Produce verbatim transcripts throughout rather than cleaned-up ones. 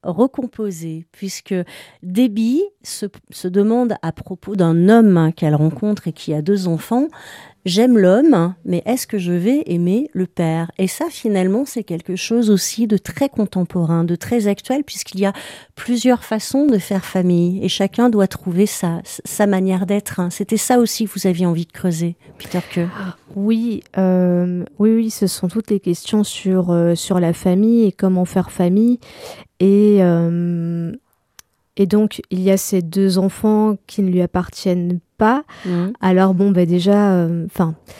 recomposer, puisque Déby se, se demande à propos d'un homme qu'elle rencontre et qui a deux enfants, j'aime l'homme, mais est-ce que je vais aimer le père? Et ça, finalement, c'est quelque chose aussi de très contemporain, de très actuel, puisqu'il y a plusieurs façons de faire famille, et chacun doit trouver sa, sa manière d'être. C'était ça aussi que vous aviez envie de creuser, Peter Kë. Oui, euh, oui, oui, ce sont toutes les questions sur, euh, sur la famille et comment faire famille. Et, euh, et donc, il y a ces deux enfants qui ne lui appartiennent pas. Mmh. Alors, bon, bah, déjà, enfin... Euh,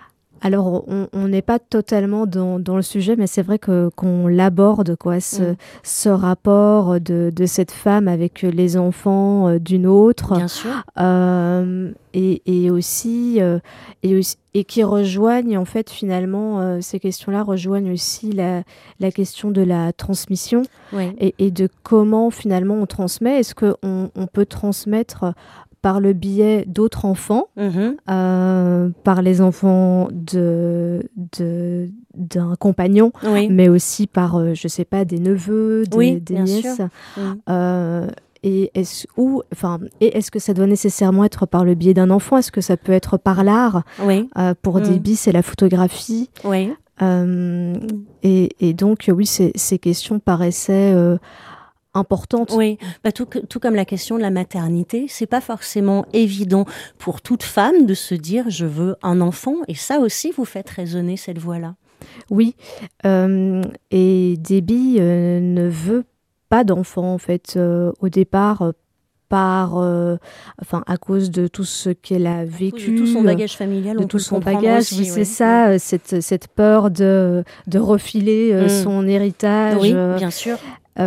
alors, on n'est pas totalement dans, dans le sujet, mais c'est vrai que, qu'on l'aborde, quoi, ce, mmh. ce rapport de, de cette femme avec les enfants euh, d'une autre. Bien sûr. Euh, et, et, aussi, euh, et aussi, et qui rejoignent, en fait, finalement, euh, ces questions-là rejoignent aussi la, la question de la transmission, oui. et, et de comment, finalement, on transmet. Est-ce qu'on on peut transmettre par le biais d'autres enfants, mmh. euh, par les enfants de, de, d'un compagnon, oui. mais aussi par, euh, je ne sais pas, des neveux, des, oui, des nièces. Mmh. Euh, et, est-ce, ou, enfin, et est-ce que ça doit nécessairement être par le biais d'un enfant? Est-ce que ça peut être par l'art? Oui. euh, Pour mmh. Déby, c'est la photographie. Oui. Euh, et, et donc, oui, ces, ces questions paraissaient... Euh, importante. Oui, bah, tout, tout comme la question de la maternité, c'est pas forcément évident pour toute femme de se dire je veux un enfant, et ça aussi vous faites résonner cette voix-là. Oui, euh, et Déby euh, ne veut pas d'enfant en fait euh, au départ. Euh, par, euh, enfin, à cause de tout ce qu'elle a vécu, de tout son bagage familial, de on tout peut son bagage, aussi, oui, c'est oui. ça, oui. cette cette peur de de refiler euh, mmh. son héritage. Oui, bien sûr.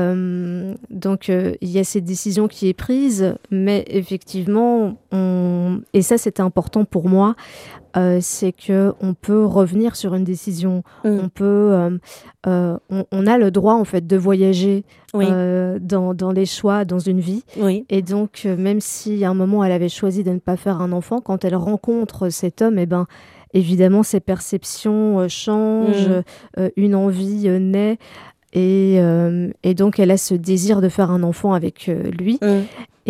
Euh, donc euh, il y a cette décision qui est prise, mais effectivement, on... et ça c'était important pour moi, euh, c'est que on peut revenir sur une décision. Mm. On peut, euh, euh, on, on a le droit en fait de voyager oui. euh, dans dans les choix dans une vie. Oui. Et donc euh, même si à un moment elle avait choisi de ne pas faire un enfant, quand elle rencontre cet homme, et eh ben évidemment ses perceptions euh, changent, mm. euh, une envie euh, naît. Et, euh, et donc, elle a ce désir de faire un enfant avec euh, lui. Mmh.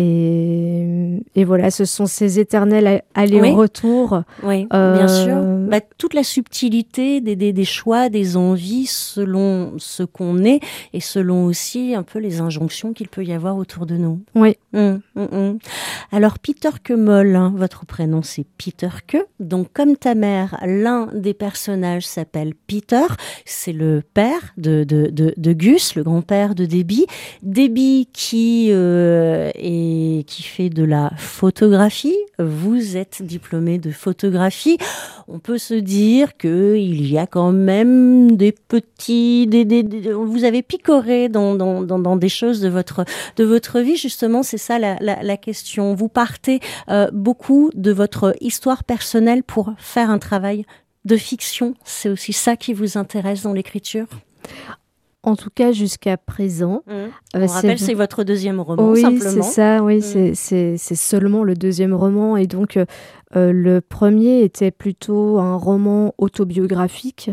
Et, et voilà, ce sont ces éternels allers-retours. Oui, oui euh... bien sûr. Bah, toute la subtilité des, des, des choix, des envies selon ce qu'on est et selon aussi un peu les injonctions qu'il peut y avoir autour de nous. Oui. Mmh, mmh, mmh. Alors, Peter Kë Moll, hein, votre prénom c'est Peter Kë. Donc, comme ta mère, l'un des personnages s'appelle Peter. C'est le père de, de, de, de Gus, le grand-père de Déby. Déby qui euh, est qui fait de la photographie. Vous êtes diplômé de photographie. On peut se dire qu'il y a quand même des petits... Des, des, des, vous avez picoré dans, dans, dans, dans des choses de votre, de votre vie. Justement, c'est ça la, la, la question. Vous partez euh, beaucoup de votre histoire personnelle pour faire un travail de fiction. C'est aussi ça qui vous intéresse dans l'écriture ? En tout cas, jusqu'à présent. Mmh. On euh, rappelle, c'est... c'est votre deuxième roman, oui, simplement. Oui, c'est ça, oui, mmh. c'est, c'est, c'est seulement le deuxième roman. Et donc, euh, euh, le premier était plutôt un roman autobiographique.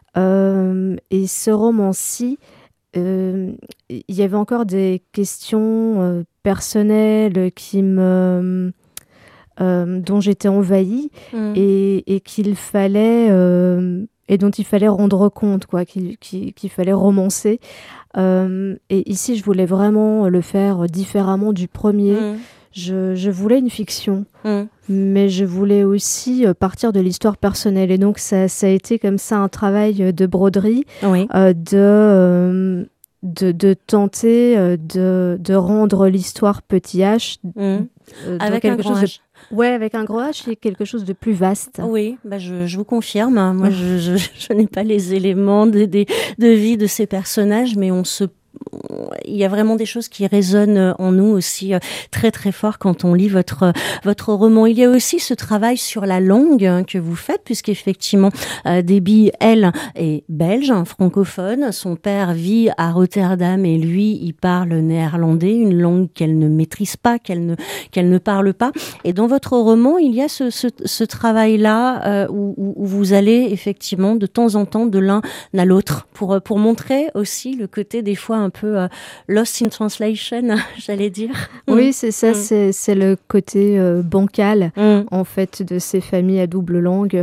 Euh, et ce roman-ci, euh, il y avait encore des questions euh, personnelles qui me... Euh, dont j'étais envahie mmh. et, et qu'il fallait... Euh, et dont il fallait rendre compte, quoi, qu'il, qu'il, qu'il fallait romancer. Euh, et ici, je voulais vraiment le faire différemment du premier. Mmh. Je, je voulais une fiction, mmh. mais je voulais aussi partir de l'histoire personnelle. Et donc, ça, ça a été comme ça un travail de broderie, oui. euh, de, euh, de, de tenter de, de rendre l'histoire petit H. Mmh. Euh, Avec quelque un grand chose H. De... Ouais, avec un gros H, c'est quelque chose de plus vaste. Oui, bah je, je vous confirme. Moi, je, je, je n'ai pas les éléments de, de, de vie de ces personnages, mais on se il y a vraiment des choses qui résonnent en nous aussi très très fort quand on lit votre votre roman. Il y a aussi ce travail sur la langue hein, que vous faites, puisqu'effectivement euh, Déby, elle, est belge, hein, francophone. Son père vit à Rotterdam et lui, il parle néerlandais, une langue qu'elle ne maîtrise pas, qu'elle ne qu'elle ne parle pas. Et dans votre roman, il y a ce ce, ce travail-là euh, où, où vous allez effectivement de temps en temps de l'un à l'autre pour pour montrer aussi le côté des fois un peu euh, lost in translation, j'allais dire. Oui, c'est ça, mm. c'est, c'est le côté euh, bancal, mm. en fait, de ces familles à double langue.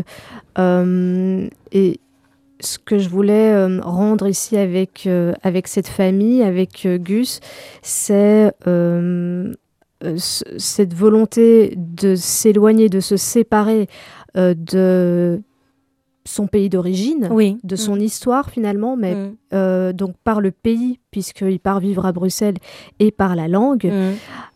Euh, et ce que je voulais euh, rendre ici avec, euh, avec cette famille, avec euh, Gus, c'est euh, euh, c- cette volonté de s'éloigner, de se séparer euh, de son pays d'origine, oui. de son mmh. histoire finalement, mais mmh. euh, donc par le pays, puisqu'il part vivre à Bruxelles, et par la langue, mmh.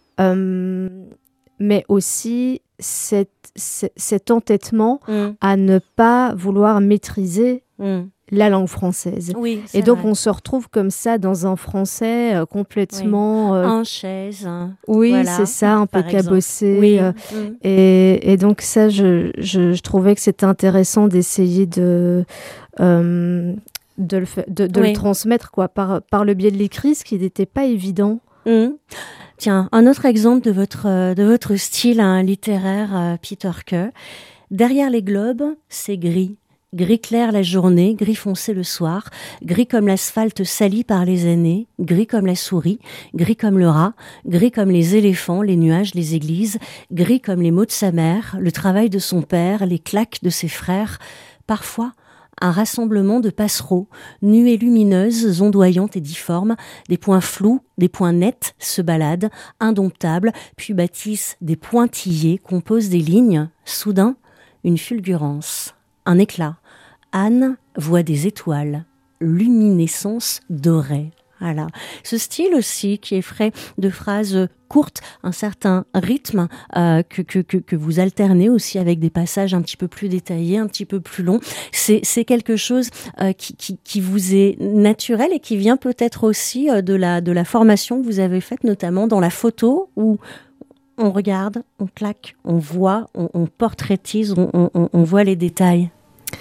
euh, mais aussi cet, cet, cet entêtement mmh. à ne pas vouloir maîtriser mmh. la langue française. Oui, et donc vrai. on se retrouve comme ça dans un français euh, complètement... Oui. Euh, en chaise. Hein. Oui, voilà, c'est ça, un peu cabossé. Oui. Euh, mmh. et, et donc ça, je, je, je trouvais que c'était intéressant d'essayer de, euh, de, le, fa- de, de oui. le transmettre quoi, par, par le biais de l'écrit, ce qui n'était pas évident. Mmh. Tiens, un autre exemple de votre, de votre style hein, littéraire, euh, Peter Kë. Derrière les globes, c'est gris. Gris clair la journée, gris foncé le soir, gris comme l'asphalte sali par les années, gris comme la souris, gris comme le rat, gris comme les éléphants, les nuages, les églises, gris comme les mots de sa mère, le travail de son père, les claques de ses frères. Parfois, un rassemblement de passereaux, nuées lumineuses, ondoyantes et difformes, des points flous, des points nets se baladent, indomptables, puis bâtissent des pointillés, composent des lignes. Soudain, une fulgurance, un éclat. Anne voit des étoiles, luminescence dorée. Voilà. Ce style aussi qui est frais de phrases courtes, un certain rythme euh, que, que, que, que vous alternez aussi avec des passages un petit peu plus détaillés, un petit peu plus longs. C'est, c'est quelque chose euh, qui, qui, qui vous est naturel et qui vient peut-être aussi euh, de, la, de la formation que vous avez faite, notamment dans la photo où on regarde, on claque, on voit, on, on portraitise, on, on, on voit les détails.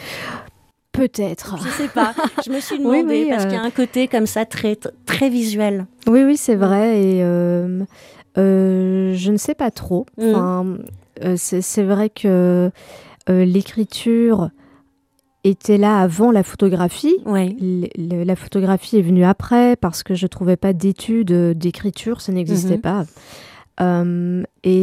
Peut-être. Je sais pas. Je me suis demandé oui, oui, parce euh... qu'il y a un côté comme ça très très visuel. Oui, oui, c'est vrai. Et euh, euh, je ne sais pas trop. Enfin, mmh. euh, c'est, c'est vrai que euh, l'écriture était là avant la photographie. Oui. L- l- la photographie est venue après parce que je trouvais pas d'études d'écriture, ça n'existait mmh. pas. Euh,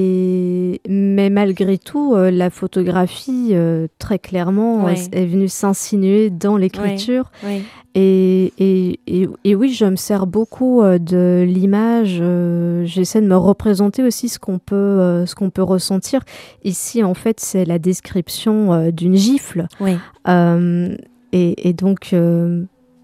et mais malgré tout, euh, la photographie, euh, très clairement, oui. est venue s'insinuer dans l'écriture. Oui. Oui. Et, et, et, et oui, je me sers beaucoup euh, de l'image. Euh, j'essaie de me représenter aussi ce qu'on peut, euh, ce qu'on peut ressentir. Ici, en fait, c'est la description euh, d'une gifle. Oui. Euh, et, et donc... Euh,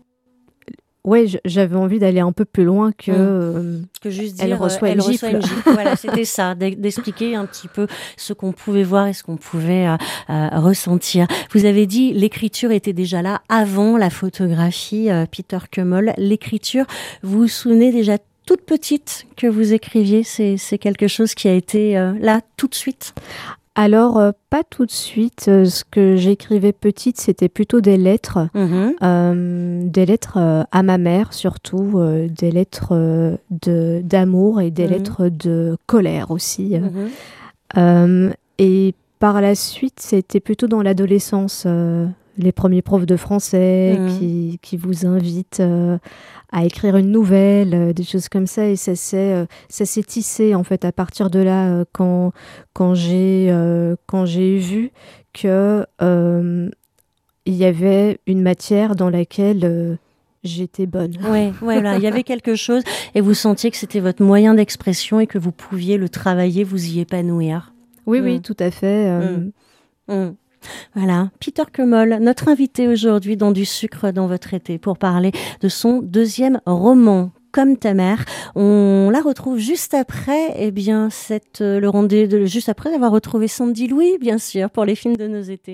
Oui, j'avais envie d'aller un peu plus loin que, mmh. euh, que juste dire elle reçoit elle une reçoit gifle. Une gifle. Voilà, c'était ça, d'expliquer un petit peu ce qu'on pouvait voir et ce qu'on pouvait euh, euh, ressentir. Vous avez dit l'écriture était déjà là avant la photographie, euh, Peter Kë. L'écriture, vous vous souvenez déjà toute petite que vous écriviez, c'est, c'est quelque chose qui a été euh, là tout de suite? Alors, euh, pas tout de suite. Euh, ce que j'écrivais petite, c'était plutôt des lettres. Mmh. Euh, des lettres euh, à ma mère, surtout. Euh, des lettres euh, de, d'amour et des mmh. lettres de colère aussi. Mmh. Euh, et par la suite, c'était plutôt dans l'adolescence. Euh, les premiers profs de français mmh. qui, qui vous invitent euh, à écrire une nouvelle, euh, des choses comme ça. Et ça s'est, euh, ça s'est tissé, en fait, à partir de là, euh, quand, quand, j'ai, euh, quand j'ai vu que euh, il y avait une matière dans laquelle euh, j'étais bonne. Oui, voilà, il y avait quelque chose et vous sentiez que c'était votre moyen d'expression et que vous pouviez le travailler, vous y épanouir. Oui, mmh. oui, tout à fait. Euh... Mmh. Mmh. Voilà, Peter Kë, notre invité aujourd'hui dans Du sucre dans votre été pour parler de son deuxième roman, Comme ta mère. On la retrouve juste après, eh bien, cette, le rendez-vous, juste après avoir retrouvé Sandy Louis, bien sûr, pour les films de nos étés.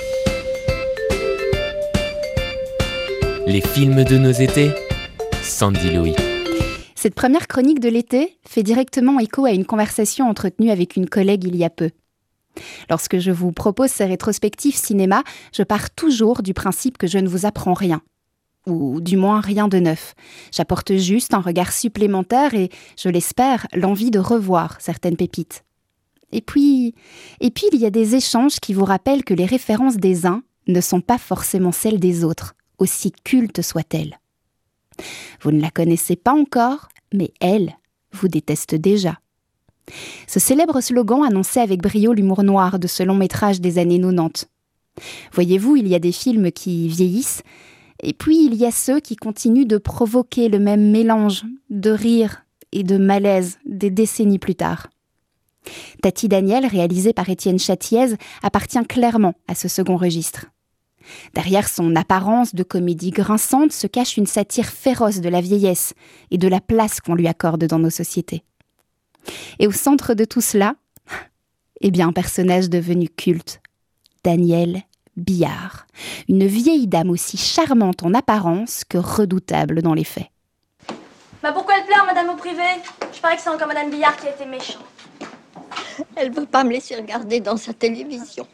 Les films de nos étés, Sandy Louis. Cette première chronique de l'été fait directement écho à une conversation entretenue avec une collègue il y a peu. Lorsque je vous propose ces rétrospectives cinéma, je pars toujours du principe que je ne vous apprends rien. Ou du moins rien de neuf. J'apporte juste un regard supplémentaire et, je l'espère, l'envie de revoir certaines pépites. Et puis, et puis il y a des échanges qui vous rappellent que les références des uns ne sont pas forcément celles des autres, aussi cultes soient-elles. Vous ne la connaissez pas encore, mais elle vous déteste déjà. Ce célèbre slogan annonçait avec brio l'humour noir de ce long métrage des années quatre-vingt-dix. Voyez-vous, il y a des films qui vieillissent, et puis il y a ceux qui continuent de provoquer le même mélange de rire et de malaise des décennies plus tard. Tati Daniel, réalisé par Étienne Châtiez, appartient clairement à ce second registre. Derrière son apparence de comédie grinçante se cache une satire féroce de la vieillesse et de la place qu'on lui accorde dans nos sociétés. Et au centre de tout cela, eh bien un personnage devenu culte, Danielle Billard, une vieille dame aussi charmante en apparence que redoutable dans les faits. Bah pourquoi elle pleure, madame au privé? Je parie que c'est encore madame Billard qui a été méchante. Elle veut pas me laisser regarder dans sa télévision.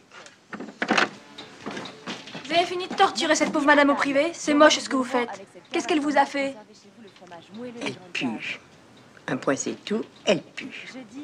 Vous avez fini de torturer cette pauvre madame au privé? C'est moche ce que vous faites. Qu'est-ce qu'elle vous a fait? Elle pue. Un point c'est tout, elle pue.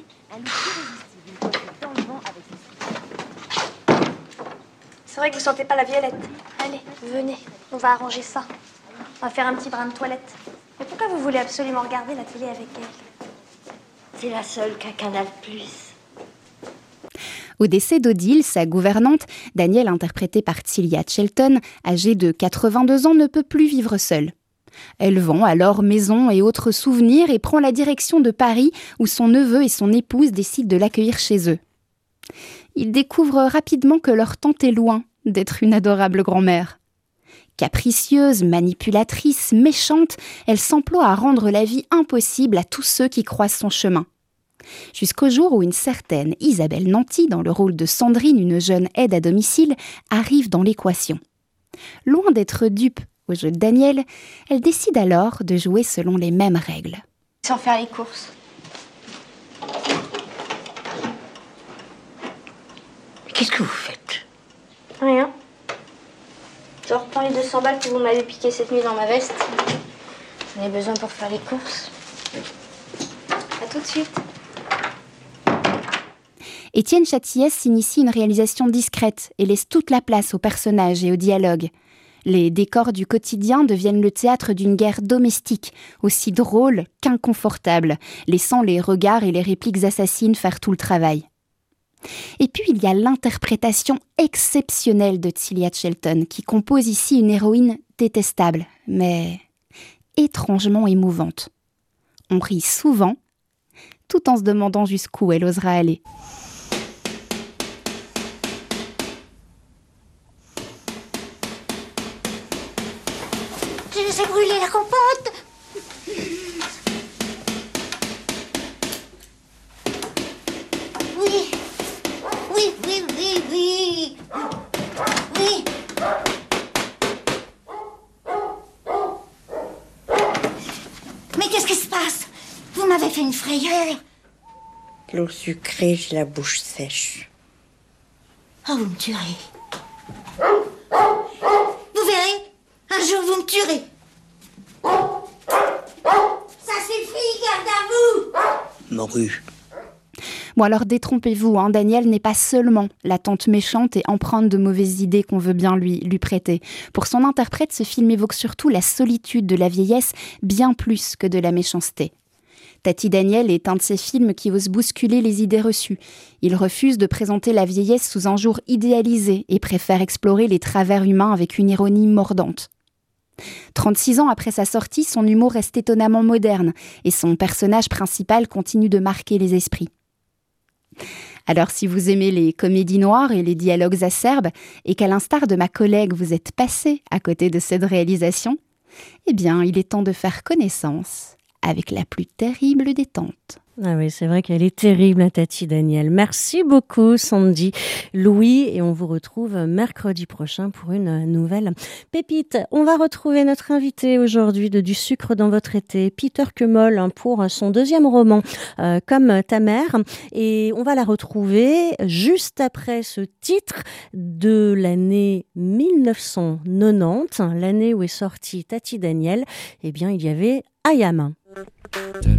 C'est vrai que vous sentez pas la violette. Allez, venez, on va arranger ça. On va faire un petit brin de toilette. Mais pourquoi vous voulez absolument regarder la télé avec elle? C'est la seule qu'a Canal plus. Au décès d'Odile, sa gouvernante, Danielle, interprétée par Tillia Shelton, âgée de quatre-vingt-deux ans, ne peut plus vivre seule. Elle vend alors maison et autres souvenirs et prend la direction de Paris, où son neveu et son épouse décident de l'accueillir chez eux. Ils découvrent rapidement que leur tante est loin d'être une adorable grand-mère. Capricieuse, manipulatrice, méchante, elle s'emploie à rendre la vie impossible à tous ceux qui croisent son chemin. Jusqu'au jour où une certaine Isabelle Nanty, dans le rôle de Sandrine, une jeune aide à domicile, arrive dans l'équation. Loin d'être dupe au jeu de Daniel, elle décide alors de jouer selon les mêmes règles. Sans faire les courses. Qu'est-ce que vous faites? Rien. Je reprends les deux cents balles que vous m'avez piquées cette nuit dans ma veste. J'en ai besoin pour faire les courses. À tout de suite. Étienne Châtiez s'initie une réalisation discrète et laisse toute la place aux personnages et aux dialogues. Les décors du quotidien deviennent le théâtre d'une guerre domestique, aussi drôle qu'inconfortable, laissant les regards et les répliques assassines faire tout le travail. Et puis il y a l'interprétation exceptionnelle de Tillia Shelton, qui compose ici une héroïne détestable, mais étrangement émouvante. On rit souvent, tout en se demandant jusqu'où elle osera aller. Je sais brûler la compote. Oui. Oui, oui, oui, oui. Oui. Mais qu'est-ce qui se passe? Vous m'avez fait une frayeur. L'eau sucrée, j'ai la bouche sèche. Oh, vous me tuerez. Vous verrez, un jour vous me tuerez. Ça suffit, garde à vous. Morue. Bon alors détrompez-vous, hein, Danielle n'est pas seulement la tante méchante et empreinte de mauvaises idées qu'on veut bien lui, lui prêter. Pour son interprète, ce film évoque surtout la solitude de la vieillesse, bien plus que de la méchanceté. Tati Daniel est un de ces films qui ose bousculer les idées reçues. Il refuse de présenter la vieillesse sous un jour idéalisé et préfère explorer les travers humains avec une ironie mordante. trente-six ans après sa sortie, son humour reste étonnamment moderne et son personnage principal continue de marquer les esprits. Alors si vous aimez les comédies noires et les dialogues acerbes et qu'à l'instar de ma collègue vous êtes passé à côté de cette réalisation, eh bien il est temps de faire connaissance avec la plus terrible des tantes. Ah oui, c'est vrai qu'elle est terrible, la Tati Daniel. Merci beaucoup, Sandy, Louis, et on vous retrouve mercredi prochain pour une nouvelle pépite. On va retrouver notre invité aujourd'hui de Du sucre dans votre été, Peter Kemmel, pour son deuxième roman, euh, Comme ta mère, et on va la retrouver juste après ce titre de l'année mille neuf cent quatre-vingt-dix, l'année où est sortie Tati Daniel. Eh bien, il y avait I Am.